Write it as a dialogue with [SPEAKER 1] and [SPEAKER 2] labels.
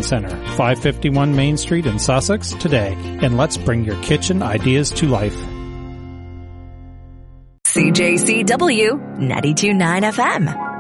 [SPEAKER 1] Center, 551 Main Street in Sussex today, and let's bring your kitchen ideas to life.
[SPEAKER 2] CJCW 92.9 FM.